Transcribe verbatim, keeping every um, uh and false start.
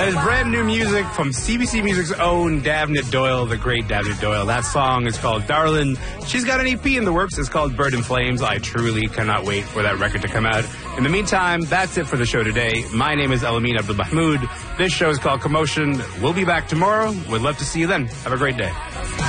That is brand new music from C B C Music's own Davnit Doyle, the great Davnit Doyle. That song is called Darlin'. She's got an E P in the works. It's called Bird in Flames. I truly cannot wait for that record to come out. In the meantime, that's it for the show today. My name is Elamin Abdul Mahmoud. This show is called Commotion. We'll be back tomorrow. We'd love to see you then. Have a great day.